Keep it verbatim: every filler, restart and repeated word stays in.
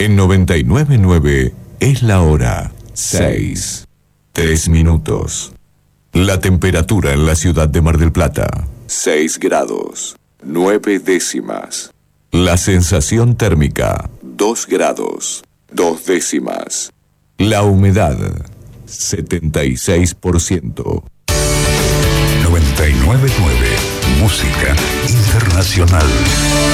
En noventa y nueve punto nueve es la hora seis. Tres minutos. La temperatura en la ciudad de Mar del Plata, seis grados, nueve décimas. La sensación térmica, dos grados, dos décimas. La humedad, setenta y seis por ciento. noventa y nueve punto nueve Música Internacional.